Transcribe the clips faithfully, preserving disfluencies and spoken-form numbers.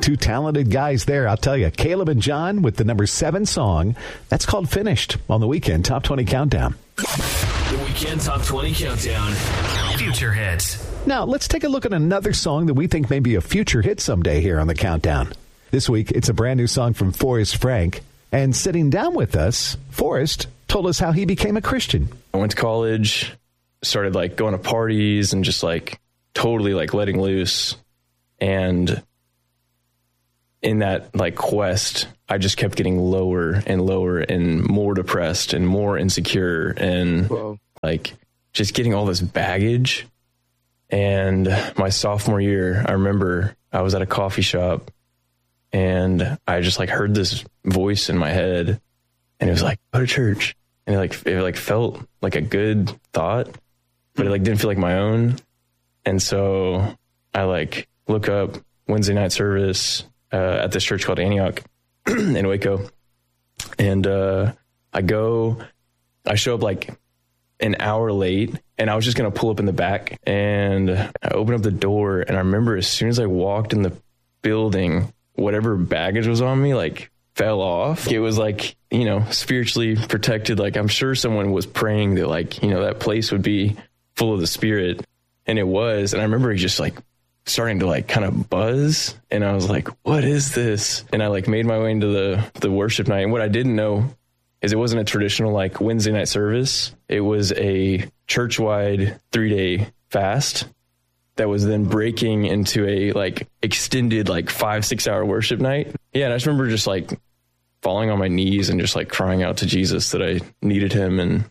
Two talented guys there, I'll tell you. Caleb and John with the number seven song. That's called Finished on the Weekend Top twenty Countdown. The Weekend Top twenty Countdown. Future hits. Now, let's take a look at another song that we think may be a future hit someday here on the Countdown. This week, it's a brand new song from Forrest Frank. And sitting down with us, Forrest told us how he became a Christian. I went to college, started like going to parties and just like totally like letting loose. And in that like quest, I just kept getting lower and lower and more depressed and more insecure and Whoa. like just getting all this baggage. And my sophomore year, I remember I was at a coffee shop and I just like heard this voice in my head and it was like, go to church. And it like, it like felt like a good thought, but it like didn't feel like my own. And so I like look up Wednesday night service uh, at this church called Antioch in Waco. And uh, I go, I show up like an hour late and I was just going to pull up in the back and I opened up the door. And I remember as soon as I walked in the building, whatever baggage was on me, like fell off. It was like, you know, spiritually protected. Like I'm sure someone was praying that like, you know, that place would be full of the Spirit. And it was. And I remember it just like starting to like kind of buzz. And I was like, what is this? And I like made my way into the, the worship night. And what I didn't know is it wasn't a traditional like Wednesday night service. It was a church-wide three-day fast that was then breaking into a like extended like five, six hour worship night. Yeah. And I just remember just like falling on my knees and just like crying out to Jesus that I needed him. And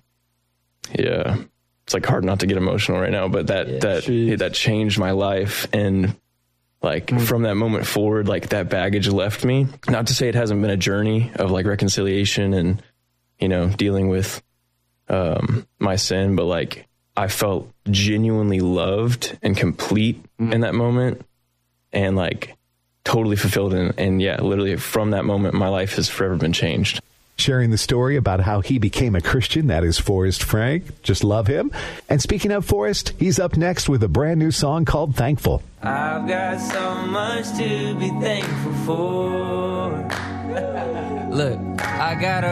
yeah, it's like hard not to get emotional right now, but that, yeah, that, geez. that changed my life. And like mm. from that moment forward, like that baggage left me. Not to say it hasn't been a journey of like reconciliation and, you know, dealing with um, my sin, but like I felt genuinely loved and complete mm. in that moment and like totally fulfilled. And, and yeah, literally from that moment, my life has forever been changed. Sharing the story about how he became a Christian, that is Forrest Frank. Just love him. And speaking of Forrest, he's up next with a brand new song called Thankful. I've got so much to be thankful for. Look, I got a